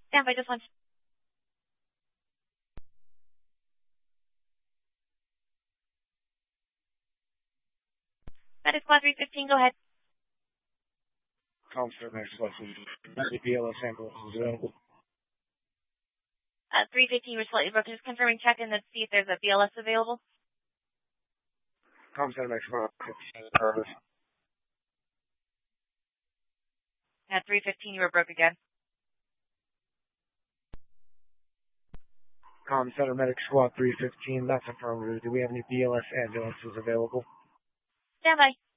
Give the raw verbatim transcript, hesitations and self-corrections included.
Stand by just one. Medic Squad three fifteen, go ahead. Com Center Medic Squad three fifteen. B L S ambulance is available. Uh, three fifteen, you were slightly broken. Just confirming check in to see if there's a B L S available. Com Center Medic Squad fifteen, service. At three fifteen, you were broke again. Com Center Medic Squad three fifteen, that's affirmative. Do we have any B L S ambulances available? Stand by.